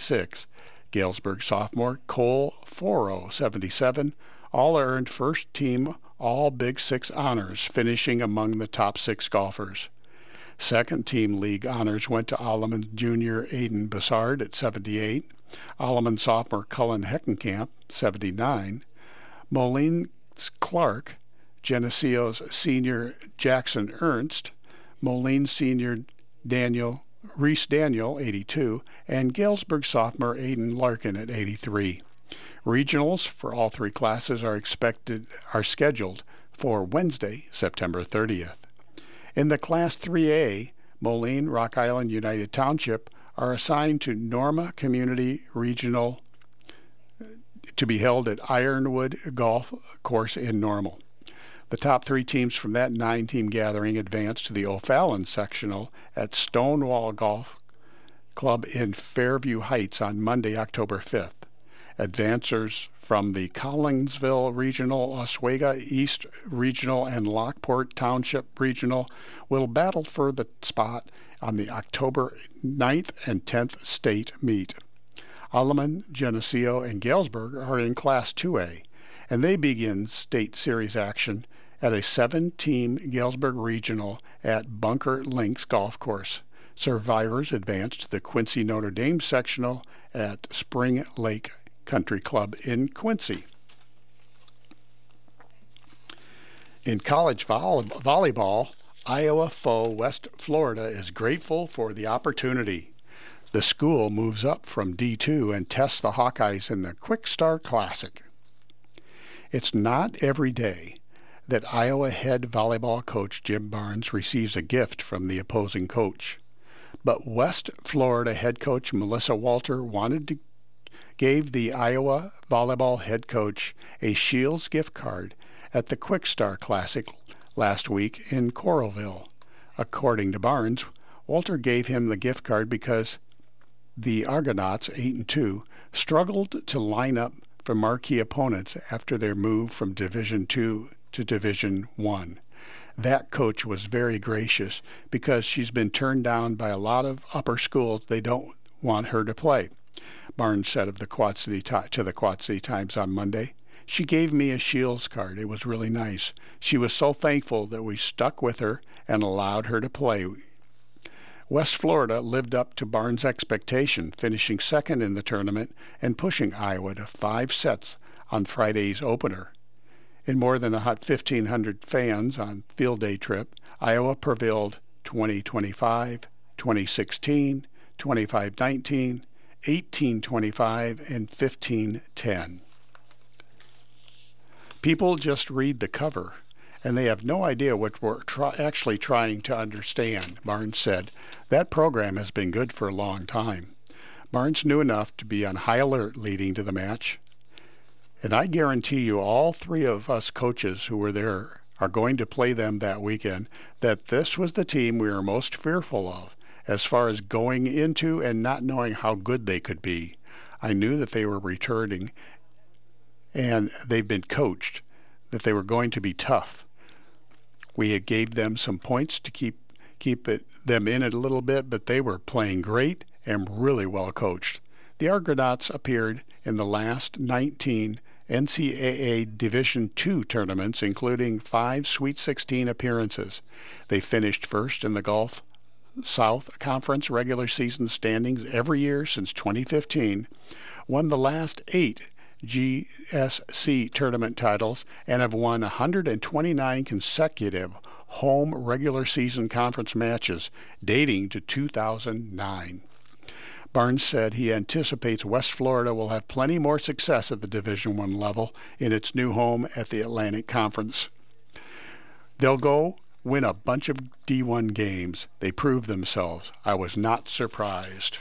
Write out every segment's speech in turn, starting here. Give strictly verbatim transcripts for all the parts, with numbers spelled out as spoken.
seventy-six. Galesburg sophomore Cole Foro, seventy-seven. All earned first-team All-Big Six honors, finishing among the top six golfers. Second-team league honors went to Alleman junior Aiden Bassard at seventy-eight. Alleman sophomore Cullen Heckenkamp, seventy-nine. Moline Clark, Geneseo's senior Jackson Ernst, Moline senior Daniel Reese Daniel, eighty-two, and Galesburg sophomore Aiden Larkin at eighty-three. Regionals for all three classes are expected are scheduled for Wednesday, September thirtieth. In the Class three A, Moline, Rock Island United Township are assigned to Norma Community Regional to be held at Ironwood Golf Course in Normal. The top three teams from that nine-team gathering advance to the O'Fallon sectional at Stonewall Golf Club in Fairview Heights on Monday, October fifth. Advancers from the Collinsville Regional, Oswego East Regional, and Lockport Township Regional will battle for the spot on the October ninth and tenth state meet. Alleman, Geneseo, and Galesburg are in Class two A, and they begin state series action at a seven-team Galesburg Regional at Bunker Links Golf Course. Survivors advance to the Quincy Notre Dame sectional at Spring Lake Country Club in Quincy. In college volley- volleyball, Iowa foe West Florida is grateful for the opportunity. The school moves up from D two and tests the Hawkeyes in the Quick Star Classic. It's not every day that Iowa head volleyball coach Jim Barnes receives a gift from the opposing coach. But West Florida head coach Melissa Walter wanted to gave the Iowa volleyball head coach a Shields gift card at the Quick Star Classic last week in Coralville. According to Barnes, Walter gave him the gift card because the Argonauts, eight and two, struggled to line up for marquee opponents after their move from Division two to Division one. That coach was very gracious because she's been turned down by a lot of upper schools. They don't want her to play. Barnes said of the Quad City to the Quad City Times on Monday, "She gave me a Shields card. It was really nice. She was so thankful that we stuck with her and allowed her to play." West Florida lived up to Barnes' expectation, finishing second in the tournament and pushing Iowa to five sets on Friday's opener. In more than fifteen hundred fans on field day trip, Iowa prevailed twenty twenty-five, twenty sixteen, twenty-five nineteen, eighteen twenty-five, and fifteen ten. People just read the cover, and they have no idea what we're try- actually trying to understand, Barnes said. That program has been good for a long time. Barnes knew enough to be on high alert leading to the match. And I guarantee you all three of us coaches who were there are going to play them that weekend, that this was the team we were most fearful of as far as going into and not knowing how good they could be. I knew that they were returning and they've been coached, that they were going to be tough. We had gave them some points to keep keep it, them in it a little bit, but they were playing great and really well coached. The Argonauts appeared in the last nineteen N C double A Division two tournaments, including five Sweet sixteen appearances. They finished first in the Gulf South Conference regular season standings every year since twenty fifteen, won the last eight G S C tournament titles, and have won one hundred twenty-nine consecutive home regular season conference matches dating to two thousand nine. Barnes said he anticipates West Florida will have plenty more success at the Division one level in its new home at the Atlantic Conference. They'll go win a bunch of D one games. They proved themselves. I was not surprised.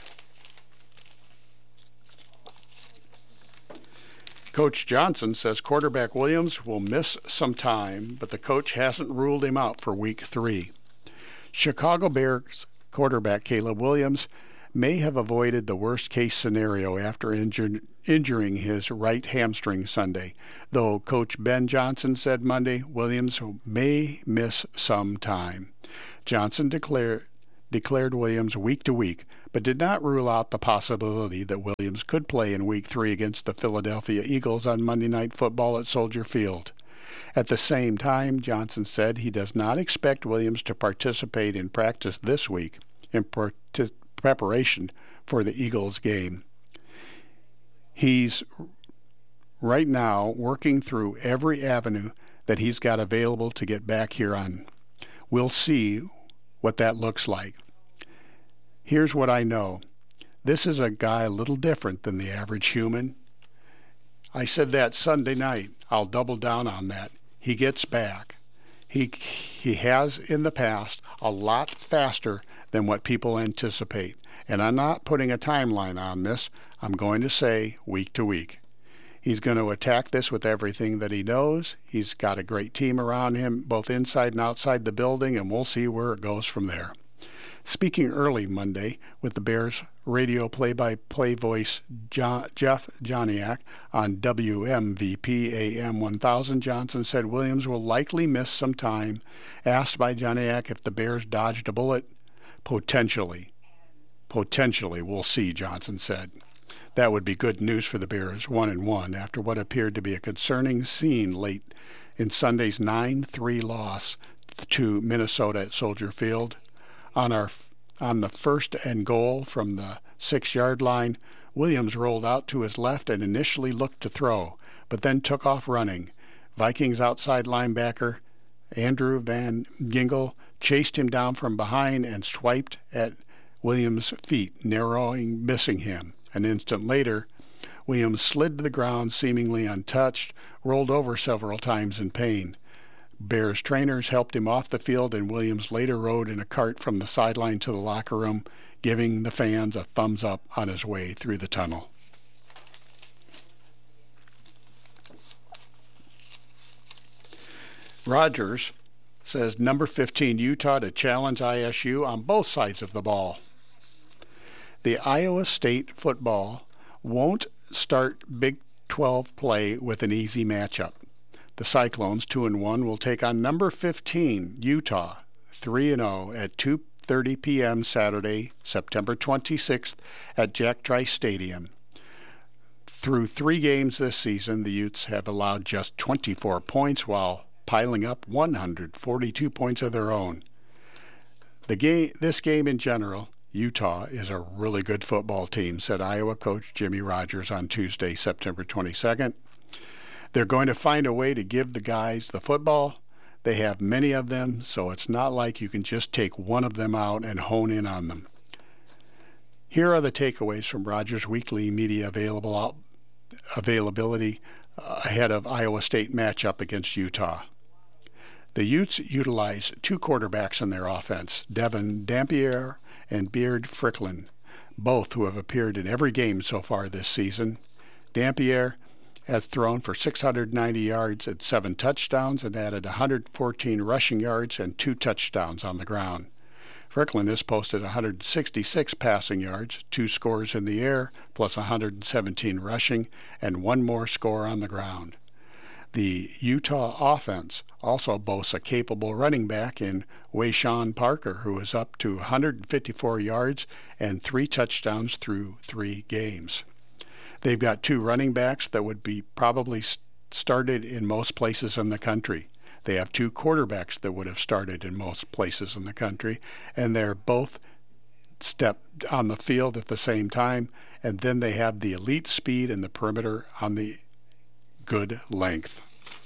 Coach Johnson says quarterback Williams will miss some time, but the coach hasn't ruled him out for week three. Chicago Bears quarterback Caleb Williams may have avoided the worst-case scenario after injur- injuring his right hamstring Sunday, though Coach Ben Johnson said Monday Williams may miss some time. Johnson declared declared Williams week to week, but did not rule out the possibility that Williams could play in Week three against the Philadelphia Eagles on Monday Night Football at Soldier Field. At the same time, Johnson said he does not expect Williams to participate in practice this week in pre- preparation for the Eagles game. He's right now working through every avenue that he's got available to get back here on. We'll see what that looks like. Here's what I know. This is a guy a little different than the average human. I said that Sunday night. I'll double down on that. He gets back. He he has in the past a lot faster than what people anticipate. And I'm not putting a timeline on this. I'm going to say week to week. He's going to attack this with everything that he knows. He's got a great team around him, both inside and outside the building, and we'll see where it goes from there. Speaking early Monday with the Bears radio play-by-play voice John, Jeff Joniak on W M V P A M one thousand, Johnson said Williams will likely miss some time. Asked by Joniak if the Bears dodged a bullet, potentially. Potentially, we'll see, Johnson said. That would be good news for the Bears, one and one, after what appeared to be a concerning scene late in Sunday's nine three loss to Minnesota at Soldier Field. On our on the first and goal from the six-yard line, Williams rolled out to his left and initially looked to throw, but then took off running. Vikings outside linebacker Andrew Van Ginkel chased him down from behind and swiped at Williams' feet, narrowing, missing him. An instant later, Williams slid to the ground, seemingly untouched, rolled over several times in pain. Bears trainers helped him off the field, and Williams later rode in a cart from the sideline to the locker room, giving the fans a thumbs up on his way through the tunnel. Rogers says number fifteen Utah to challenge I S U on both sides of the ball. The Iowa State football won't start Big twelve play with an easy matchup. The Cyclones, two and one, will take on number fifteen, Utah, three and oh, at two thirty p.m. Saturday, September twenty-sixth at Jack Trice Stadium. Through three games this season, the Utes have allowed just twenty-four points while piling up one hundred forty-two points of their own. The game, this game in general, Utah is a really good football team, said Iowa coach Jimmy Rogers on Tuesday, September twenty-second. They're going to find a way to give the guys the football. They have many of them, so it's not like you can just take one of them out and hone in on them. Here are the takeaways from Rogers' weekly media available out, availability uh, ahead of Iowa State matchup against Utah. The Utes utilize two quarterbacks in their offense, Devin Dampier and Beard Fricklin, both who have appeared in every game so far this season. Dampier has thrown for six hundred ninety yards and seven touchdowns and added one hundred fourteen rushing yards and two touchdowns on the ground. Fricklin has posted one hundred sixty-six passing yards, two scores in the air, plus one hundred seventeen rushing, and one more score on the ground. The Utah offense also boasts a capable running back in Wayshawn Parker, who is up to one hundred fifty-four yards and three touchdowns through three games. They've got two running backs that would be probably started in most places in the country. They have two quarterbacks that would have started in most places in the country, and they're both stepped on the field at the same time, and then they have the elite speed and the perimeter on the good length.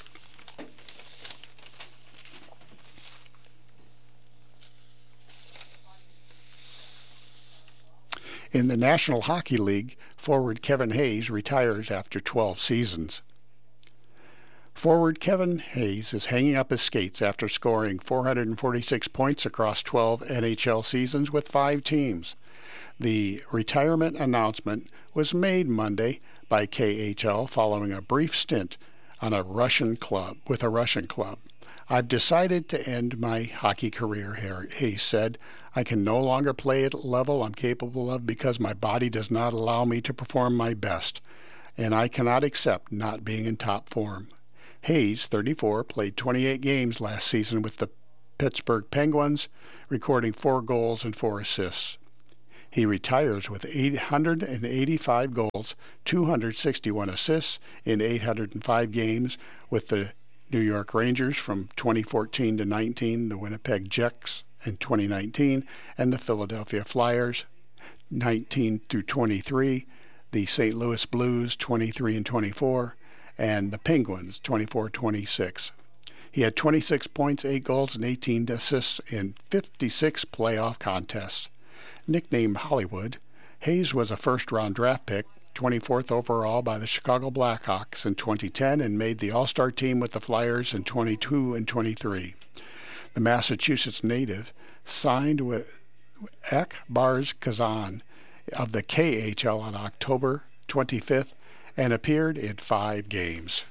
In the National Hockey League, forward Kevin Hayes retires after twelve seasons. Forward Kevin Hayes is hanging up his skates after scoring four hundred forty-six points across twelve N H L seasons with five teams. The retirement announcement was made Monday by K H L following a brief stint on a Russian club with a Russian club. I've decided to end my hockey career, Hayes said. I can no longer play at a level I'm capable of because my body does not allow me to perform my best, and I cannot accept not being in top form. Hayes, thirty-four, played twenty-eight games last season with the Pittsburgh Penguins, recording four goals and four assists. He retires with eight hundred eighty-five goals, two hundred sixty-one assists in eight hundred five games with the New York Rangers from twenty fourteen to nineteen, the Winnipeg Jets in twenty nineteen, and the Philadelphia Flyers nineteen through twenty-three, the Saint Louis Blues twenty-three and twenty-four, and the Penguins twenty-four twenty-six. He had twenty-six points, eight goals, and eighteen assists in fifty-six playoff contests. Nicknamed Hollywood, Hayes was a first-round draft pick, twenty-fourth overall by the Chicago Blackhawks in twenty ten, and made the All-Star team with the Flyers in twenty-two and twenty-three. The Massachusetts native signed with Ak Bars Kazan of the K H L on October twenty-fifth and appeared in five games.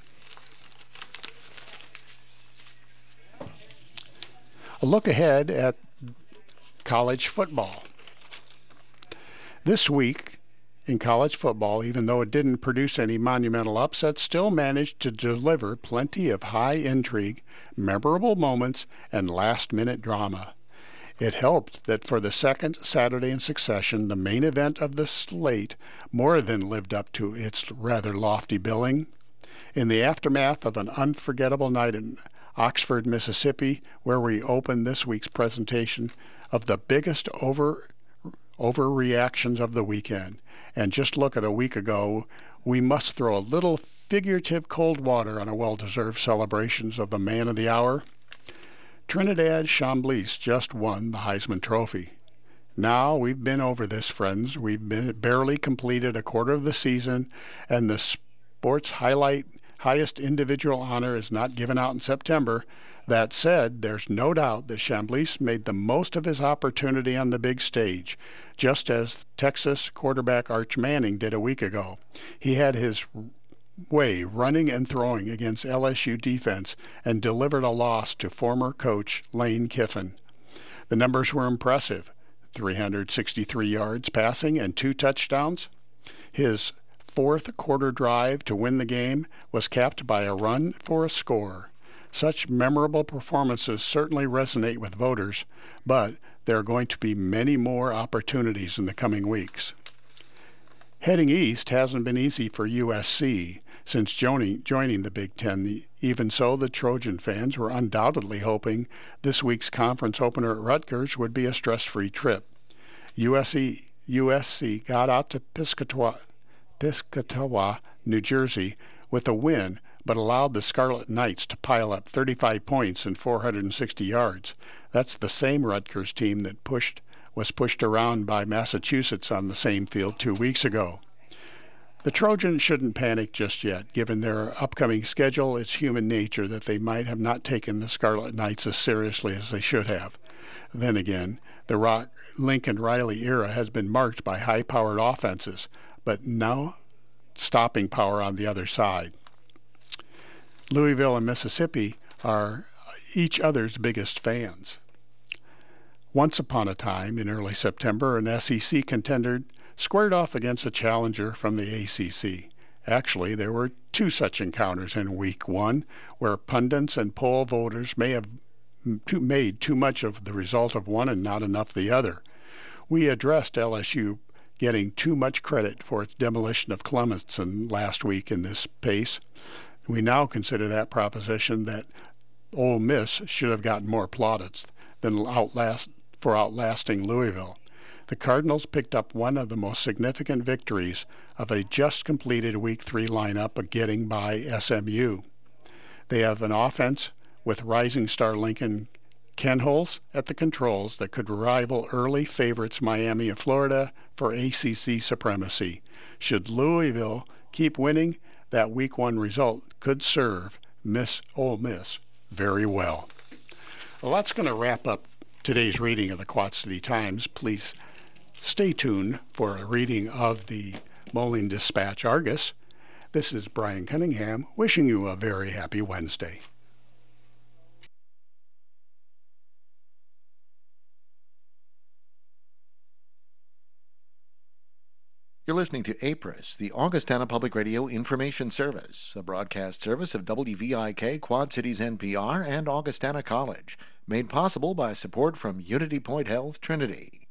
A look ahead at college football. This week in college football, even though it didn't produce any monumental upsets, still managed to deliver plenty of high intrigue, memorable moments, and last-minute drama. It helped that for the second Saturday in succession, the main event of the slate more than lived up to its rather lofty billing. In the aftermath of an unforgettable night in Oxford, Mississippi, where we open this week's presentation of the biggest over overreactions of the weekend. And just look at a week ago, we must throw a little figurative cold water on a well-deserved celebrations of the man of the hour. Trinidad Chambly just won the Heisman Trophy. Now we've been over this, friends. We've been barely completed a quarter of the season, and the sports highlight highest individual honor is not given out in September. That said, there's no doubt that Chambly made the most of his opportunity on the big stage, just as Texas quarterback Arch Manning did a week ago. He had his way running and throwing against L S U defense and delivered a loss to former coach Lane Kiffin. The numbers were impressive: three hundred sixty-three yards passing and two touchdowns. His fourth quarter drive to win the game was capped by a run for a score. Such memorable performances certainly resonate with voters, but there are going to be many more opportunities in the coming weeks. Heading east hasn't been easy for U S C since joining, joining the Big Ten. Even so, the Trojan fans were undoubtedly hoping this week's conference opener at Rutgers would be a stress-free trip. U S C, U S C got out to Piscataway, Piscataway, New Jersey with a win, but allowed the Scarlet Knights to pile up thirty-five points and four hundred sixty yards. That's the same Rutgers team that pushed was pushed around by Massachusetts on the same field two weeks ago. The Trojans shouldn't panic just yet. Given their upcoming schedule, it's human nature that they might have not taken the Scarlet Knights as seriously as they should have. Then again, the Rock, Lincoln Riley era has been marked by high-powered offenses, but now stopping power on the other side. Louisville and Mississippi are each other's biggest fans. Once upon a time, in early September, an S E C contender squared off against a challenger from the A C C. Actually, there were two such encounters in week one, where pundits and poll voters may have made too much of the result of one and not enough the other. We addressed L S U getting too much credit for its demolition of Clemson last week in this pace. We now consider that proposition that Ole Miss should have gotten more plaudits than outlast for outlasting Louisville. The Cardinals picked up one of the most significant victories of a just completed Week three lineup of getting by S M U. They have an offense with rising star Lincoln Kenholz at the controls that could rival early favorites Miami and Florida for A C C supremacy. Should Louisville keep winning, that Week one result could serve Miss Ole Miss very well. Well, that's going to wrap up today's reading of the Quad City Times. Please stay tuned for a reading of the Moline Dispatch Argus. This is Brian Cunningham wishing you a very happy Wednesday. You're listening to A P R I S, the Augustana Public Radio Information Service, a broadcast service of W V I K, Quad Cities N P R, and Augustana College, made possible by support from Unity Point Health Trinity.